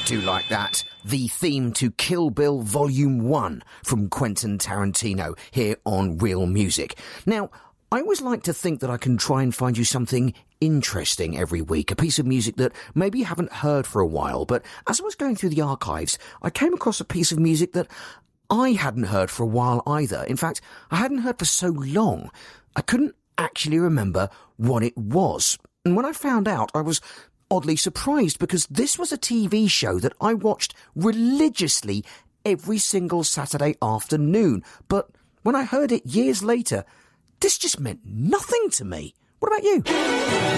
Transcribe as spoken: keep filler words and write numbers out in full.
do like that. The theme to Kill Bill Volume one from Quentin Tarantino here on Real Music. Now, I always like to think that I can try and find you something interesting every week, a piece of music that maybe you haven't heard for a while, but as I was going through the archives, I came across a piece of music that I hadn't heard for a while either. In fact, I hadn't heard for so long, I couldn't actually remember what it was. And when I found out, I was oddly surprised because this was a T V show that I watched religiously every single Saturday afternoon. But when I heard it years later, this just meant nothing to me. What about you?